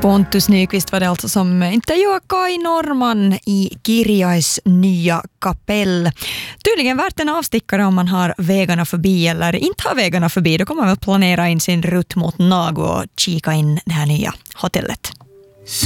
Pontus Nyqvist var det alltså som intervjuade Kai Norman i Kirjais nya kapell. Tydligen värt en avstickare om man har vägarna förbi eller inte har vägarna förbi. Då kommer man väl planera in sin rutt mot Nago och kika in det här nya hotellet.